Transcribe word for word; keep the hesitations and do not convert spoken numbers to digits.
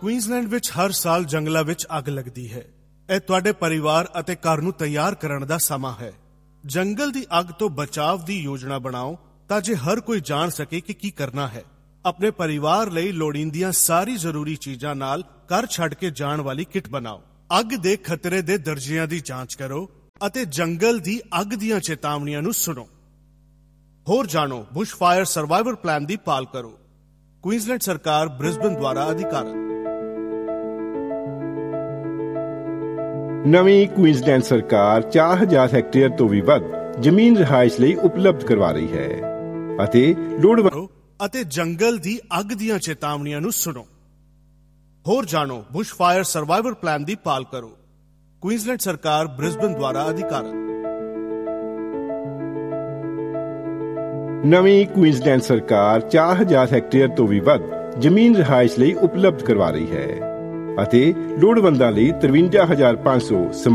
Queensland ਵਿੱਚ ਹਰ ਸਾਲ ਜੰਗਲਾਂ ਵਿੱਚ ਅੱਗ ਲੱਗਦੀ ਹੈ। ਇਹ ਤੁਹਾਡੇ ਪਰਿਵਾਰ ਅਤੇ ਘਰ ਨੂੰ ਤਿਆਰ ਕਰਨ ਦਾ ਸਮਾਂ ਹੈ। ਜੰਗਲ ਦੀ ਅੱਗ ਤੋਂ ਬਚਾਅ ਦੀ ਯੋਜਨਾ ਬਣਾਓ ਤਾਂ ਜੇ ਹਰ ਕੋਈ ਜਾਣ ਸਕੇ ਕਿ ਕੀ ਕਰਨਾ ਹੈ। ਆਪਣੇ ਪਰਿਵਾਰ ਲਈ ਲੋੜੀਂਦੀਆਂ ਸਾਰੀ ਜ਼ਰੂਰੀ ਚੀਜ਼ਾਂ ਨਾਲ ਘਰ ਛੱਡ ਕੇ ਜਾਣ ਵਾਲੀ ਕਿੱਟ ਬਣਾਓ। ਅੱਗ ਦੇ ਖਤਰੇ ਦੇ ਦਰਜਿਆਂ ਦੀ ਜਾਂਚ ਕਰੋ ਅਤੇ ਜੰਗਲ ਦੀ ਅੱਗ ਦੀਆਂ ਚੇਤਾਵਨੀਆਂ ਨੂੰ ਸੁਣੋ। ਹੋਰ ਜਾਣੋ, ਬੁਸ਼ ਫਾਇਰ ਸਰਵਾਈਵਲ ਪਲਾਨ ਦੀ ਪਾਲ ਕਰੋ। ਕੁਈਨਜ਼ਲੈਂਡ ਸਰਕਾਰ, ਬ੍ਰਿਸਬਨ ਦੁਆਰਾ ਅਧਿਕਾਰਤ। ਨਵੀਂ ਕੁਈਨਜ਼ਲੈਂਡ ਸਰਕਾਰ ਚਾਰ ਹਜ਼ਾਰ ਹੈਕਟੇਅਰ ਤੋਂ ਵੀ ਵੱਧ ਜ਼ਮੀਨ ਰਿਹਾਇਸ਼ ਲਈ ਉਪਲਬਧ ਕਰਵਾ ਰਹੀ ਹੈ ਅਤੇ ਲੋੜਵੰਦ ਅਤੇ ਜੰਗਲ ਦੀ ਅੱਗ ਦੀਆਂ ਚੇਤਾਵਨੀਆਂ ਨੂੰ ਸੁਣੋ। ਹੋਰ ਜਾਣੋ, ਬੁਸ਼ ਫਾਇਰ ਸਰਵਾਈਵਲ ਪਲਾਨ ਦੀ ਪਾਲ ਕਰੋ। ਕੁਈਨਜ਼ਲੈਂਡ ਸਰਕਾਰ, ਬ੍ਰਿਸਬਨ ਦੁਆਰਾ ਅਧਿਕਾਰਤ। ਨਵੀਂ ਕੁਈਨਜ਼ਲੈਂਡ ਸਰਕਾਰ ਚਾਰ ਹਜ਼ਾਰ ਹੈਕਟੇਅਰ ਤੋਂ ਵੀ ਵੱਧ ਜ਼ਮੀਨ ਰਿਹਾਇਸ਼ ਲਈ ਉਪਲਬਧ ਕਰਵਾ ਰਹੀ ਹੈ ਅਤੇ ਲੋੜਵੰਦਾਂ ਲਈ ਤਰਵੰਜਾ ਹਜ਼ਾਰ ਪੰਜ ਸੌ